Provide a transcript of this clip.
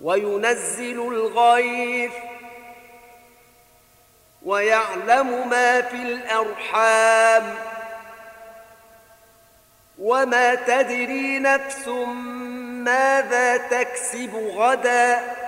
وينزل الغيث ويعلم ما في الأرحام وما تدري نفس ماذا تكسب غدا